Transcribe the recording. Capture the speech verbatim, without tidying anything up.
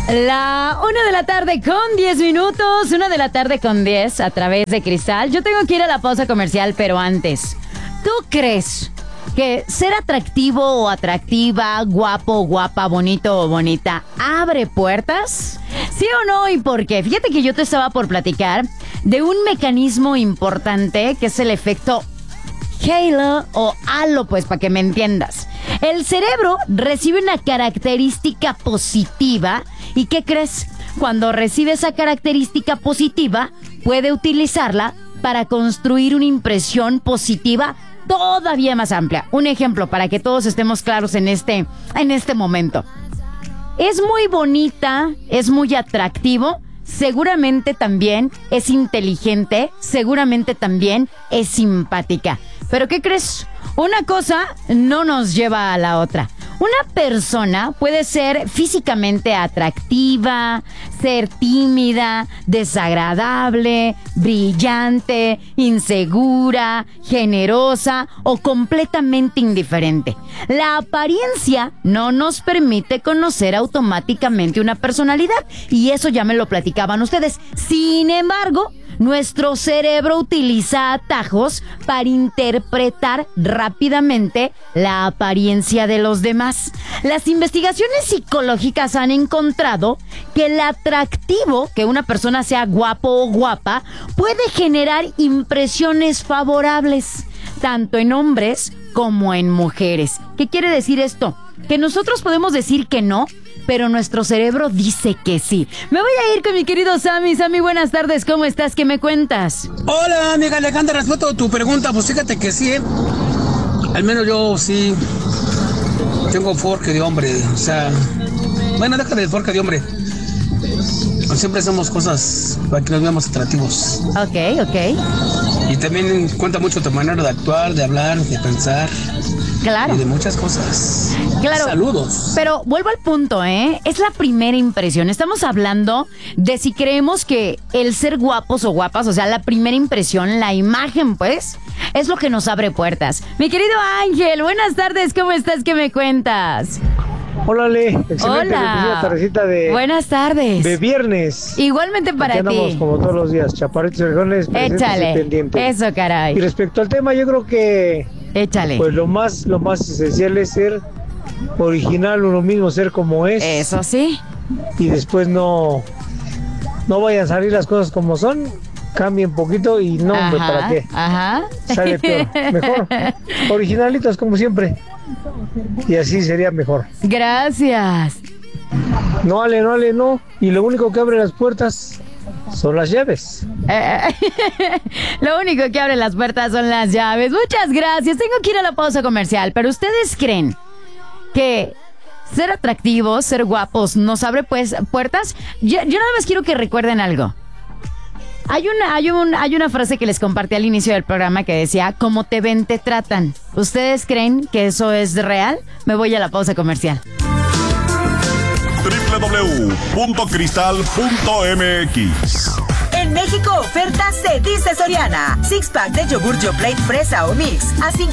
La una de la tarde con diez minutos, una de la tarde con diez a través de Cristal. Yo tengo que ir a la pausa comercial, pero antes, ¿tú crees que ser atractivo o atractiva, guapo o guapa, bonito o bonita, abre puertas? ¿Sí o no? ¿Y por qué? Fíjate que yo te estaba por platicar de un mecanismo importante que es el efecto Halo o halo, pues para que me entiendas. El cerebro recibe una característica positiva y ¿qué crees? Cuando recibe esa característica positiva, puede utilizarla para construir una impresión positiva todavía más amplia. Un ejemplo para que todos estemos claros en este, en este momento. Es muy bonita, es muy atractivo, seguramente también es inteligente, seguramente también es simpática. ¿Pero qué crees? Una cosa no nos lleva a la otra. Una persona puede ser físicamente atractiva, ser tímida, desagradable, brillante, insegura, generosa o completamente indiferente. La apariencia no nos permite conocer automáticamente una personalidad y eso ya me lo platicaban ustedes. Sin embargo, nuestro cerebro utiliza atajos para interpretar rápidamente la apariencia de los demás. Las investigaciones psicológicas han encontrado que el atractivo, que una persona sea guapo o guapa, puede generar impresiones favorables, tanto en hombres como en mujeres. ¿Qué quiere decir esto? Que nosotros podemos decir que no, pero nuestro cerebro dice que sí. Me voy a ir con mi querido Sammy. Sammy, buenas tardes, ¿cómo estás? ¿Qué me cuentas? Hola, amiga Alejandra, respeto a tu pregunta. Pues fíjate que sí, ¿eh? Al menos yo sí tengo forque de hombre. O sea, bueno, deja de forque de hombre. Siempre hacemos cosas para que nos veamos atractivos. Ok, ok. Y también cuenta mucho tu manera de actuar, de hablar, de pensar. Claro. Y de muchas cosas. Claro. Saludos. Pero vuelvo al punto, ¿eh? Es la primera impresión. Estamos hablando de si creemos que el ser guapos o guapas, o sea, la primera impresión, la imagen, pues, es lo que nos abre puertas. Mi querido Ángel, buenas tardes, ¿cómo estás? ¿Qué me cuentas? Hola, Ale. Excelente. Hola. Tardecita de, buenas tardes. de viernes. Igualmente para Aquí andamos ti. como todos los días, chaparritos y rejones, presentes Échale. y pendientes. Eso, caray. Y respecto al tema, yo creo que Échale. pues lo más, lo más esencial es ser original, uno mismo, ser como es. Eso sí. Y después no, no vayan a salir las cosas como son. Cambien poquito y no, hombre, Ajá, ¿para qué? Ajá. Sale peor. Mejor. Originalitos como siempre. Y así sería mejor. Gracias. No, Ale, no, Ale, no. Y lo único que abre las puertas son las llaves. Eh, lo único que abre las puertas son las llaves. Muchas gracias. Tengo que ir a la pausa comercial, pero ¿ustedes creen que ser atractivos, ser guapos, nos abre pues puertas? Yo, yo nada más quiero que recuerden algo. Hay una, hay, un, hay una frase que les compartí al inicio del programa que decía, como te ven, te tratan. ¿Ustedes creen que eso es real? Me voy a la pausa comercial. doble u doble u doble u punto cristal punto m x. En México, ofertas de Dice Soriana. Six pack de yogur Yoplait fresa o mix a